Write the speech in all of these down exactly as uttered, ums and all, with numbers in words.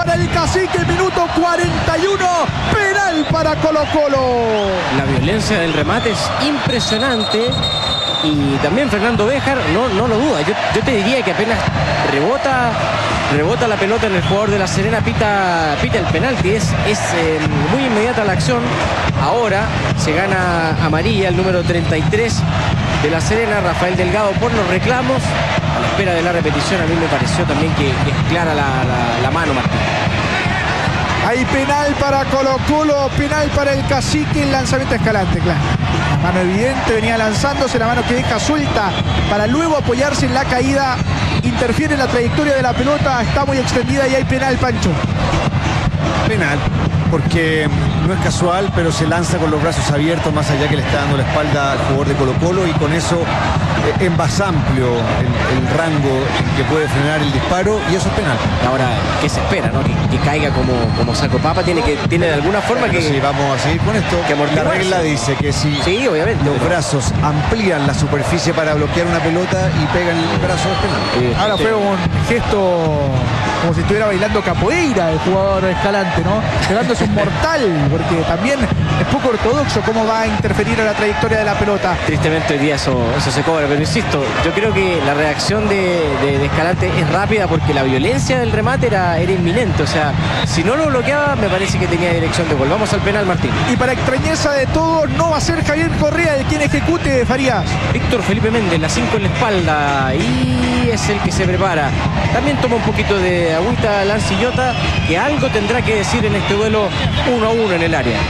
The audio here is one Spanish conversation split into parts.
para el Cacique, minuto cuarenta y uno, penal para Colo-Colo. La violencia del remate es impresionante. Y también Fernando Béjar no, no lo duda. Yo, yo te diría que apenas rebota rebota la pelota en el jugador de La Serena, pita, pita el penalti. Es, es eh, muy inmediata la acción. Ahora se gana amarilla el número treinta y tres de La Serena, Rafael Delgado, por los reclamos. A la espera de la repetición, a mí me pareció también que, que es clara la, la, la mano, Martín. Hay penal para Colo-Colo, penal para el Cacique, el lanzamiento Escalante, claro. La mano evidente, venía lanzándose, la mano que deja suelta para luego apoyarse en la caída. Interfiere en la trayectoria de la pelota, está muy extendida y hay penal, Pancho. Penal, porque no es casual, pero se lanza con los brazos abiertos, más allá que le está dando la espalda al jugador de Colo-Colo, y con eso eh, es más amplio el, el rango en que puede frenar el disparo, y eso es penal. Ahora, ¿qué se espera, no? Que, que caiga como, como saco papa, tiene que tiene de alguna forma Bueno, que... si vamos a seguir con esto, que la regla dice que si sí, obviamente, los pero... brazos amplían la superficie para bloquear una pelota y pegan el brazo, es penal. Sí, Ahora fue un gesto como si estuviera bailando capoeira el jugador Escalante, ¿no? Pegándose un mortal, porque también es poco ortodoxo cómo va a interferir en la trayectoria de la pelota. Tristemente hoy día eso, eso se cobra, pero insisto, yo creo que la reacción de, de, de Escalante es rápida porque la violencia del remate era, era inminente. O sea, si no lo bloqueaba, me parece que tenía dirección de gol. Vamos al penal, Martín. Y para extrañeza de todos, no va a ser Javier Correa el quien ejecute, Farías. Víctor Felipe Méndez, la cinco en la espalda, y es el que se prepara. También toma un poquito de agüita Lancillota, que algo tendrá que decir en este duelo uno a uno en el área.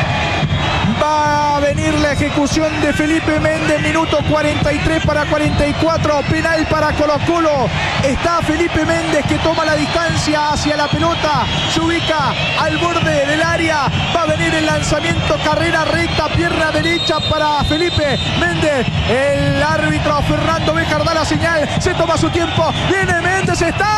Va a venir la ejecución de Felipe Méndez, minuto cuarenta y tres para cuarenta y cuatro, penal para Colo-Colo. Está Felipe Méndez que toma la distancia hacia la pelota, se ubica al borde del área, va a venir el lanzamiento, carrera recta, pierna derecha para Felipe Méndez. El árbitro Fernando Béjar da la señal, se toma su tiempo, viene Méndez, está...